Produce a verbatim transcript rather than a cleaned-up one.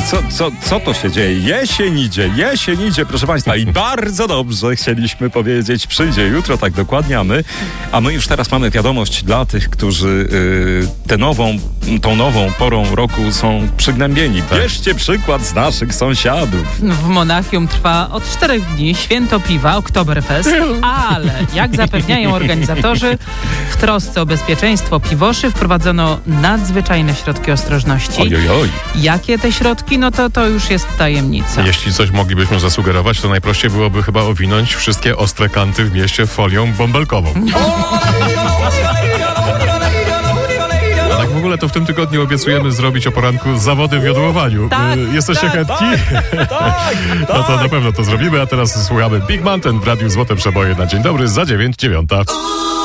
Ale co, co, co to się dzieje? Jesień idzie, jesień idzie, proszę Państwa. I bardzo dobrze chcieliśmy powiedzieć, przyjdzie jutro, tak dokładnie, a my, a my już teraz mamy wiadomość dla tych, którzy yy, tę nową, tą nową porą roku są przygnębieni. Tak. Bierzcie przykład z naszych sąsiadów. W Monachium trwa od czterech dni święto piwa, Oktoberfest, ale jak zapewniają organizatorzy, w trosce o bezpieczeństwo piwoszy wprowadzono nadzwyczajne środki ostrożności. Oj, oj, oj. Jakie te środki? No to to już jest tajemnica. Jeśli coś moglibyśmy zasugerować, to najprościej byłoby chyba owinąć wszystkie ostre kanty w mieście folią bąbelkową. A tak w ogóle to w tym tygodniu obiecujemy zrobić o poranku zawody w jodłowaniu. Tak, Y, Jesteście tak, chętni? Tak, tak. No to na pewno to zrobimy, a teraz słuchamy Big Mountain w Radiu Złote Przeboje na dzień dobry za dziewięć dziewiąta.